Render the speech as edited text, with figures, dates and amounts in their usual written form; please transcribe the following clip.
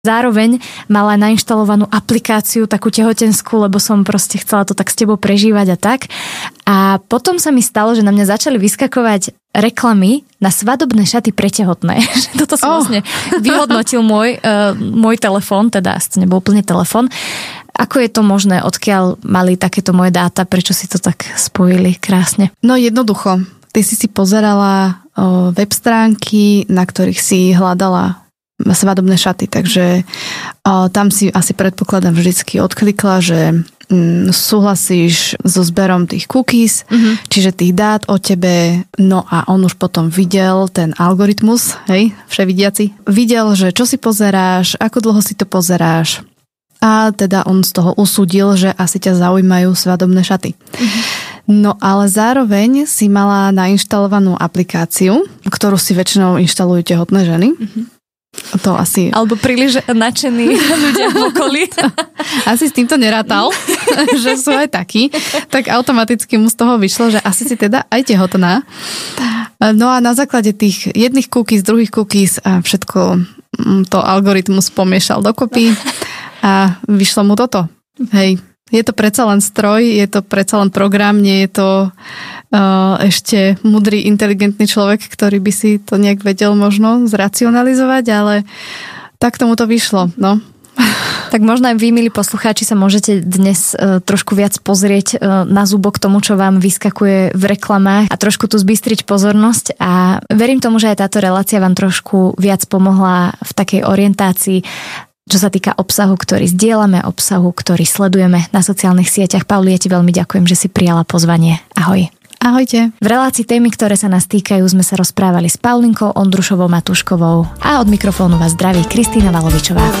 Zároveň mala nainštalovanú aplikáciu, takú tehotenskú, lebo som proste chcela to tak s tebou prežívať a tak. A potom sa mi stalo, že na mňa začali vyskakovať reklamy na svadobné šaty pre tehotné. Toto si vlastne vyhodnotil môj telefón, teda to nebol úplne telefón. Ako je to možné, odkiaľ mali takéto moje dáta, prečo si to tak spojili krásne? No jednoducho, ty si pozerala web stránky, na ktorých si hľadala svadobné šaty, takže tam si asi predpokladám vždycky odklikla, že súhlasíš so zberom tých cookies, čiže tých dát o tebe, no a on už potom videl ten algoritmus, hej, vševidiaci, videl, že čo si pozeráš, ako dlho si to pozeráš a teda on z toho usúdil, že asi ťa zaujímajú svadobné šaty. No ale zároveň si mala nainštalovanú aplikáciu, ktorú si väčšinou inštalujú tehotné ženy. To asi... Alebo príliš nadšení ľudia v okolí. Asi s týmto nerátal, že sú aj takí. Tak automaticky mu z toho vyšlo, že asi si teda aj tehotná. No a na základe tých jedných cookies, druhých cookies a všetko to algoritmus pomiešal dokopy a vyšlo mu toto. Hej, je to predsa len stroj, je to predsa len program, nie je to ešte mudrý, inteligentný človek, ktorý by si to nejak vedel možno zracionalizovať, ale tak tomu to vyšlo, no. Tak možno aj vy, milí poslucháči, sa môžete dnes trošku viac pozrieť na zubok tomu, čo vám vyskakuje v reklamách a trošku tu zbystriť pozornosť a verím tomu, že aj táto relácia vám trošku viac pomohla v takej orientácii, čo sa týka obsahu, ktorý zdieľame, obsahu, ktorý sledujeme na sociálnych sieťach. Pauli, ja ti veľmi ďakujem, že si prijala pozvanie. Ahoj. Ahojte. V relácii témy, ktoré sa nás týkajú, sme sa rozprávali s Paulinkou Ondrušovou Matúškovou a od mikrofónu vás zdraví Kristína Valovičová.